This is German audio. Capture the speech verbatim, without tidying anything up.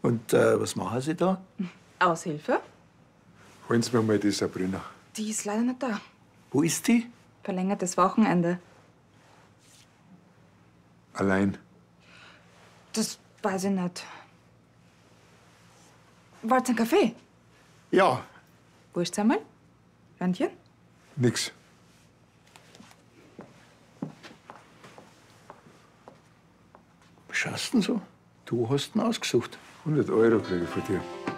Und äh, was machen Sie da? Aushilfe? Holen Sie mir mal die Sabrina. Die ist leider nicht da. Wo ist die? Verlängertes Wochenende. Allein. Das weiß ich nicht. Wollt ihr einen Kaffee? Ja. Wo ist's einmal? Landchen? Nix. Was schaust denn so? Du hast ihn ausgesucht. hundert Euro kriege ich von dir.